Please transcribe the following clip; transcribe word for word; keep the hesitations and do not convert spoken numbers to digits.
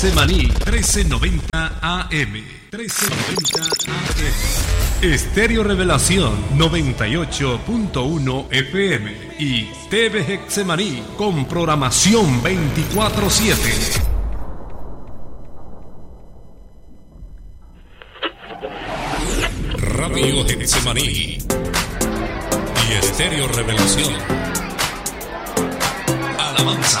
Getsemaní trece noventa A M. trece noventa A M. Estéreo Revelación noventa y ocho punto uno F M. Y T V Getsemaní con programación veinticuatro siete. Radio Getsemaní y Estéreo Revelación. Alabanza,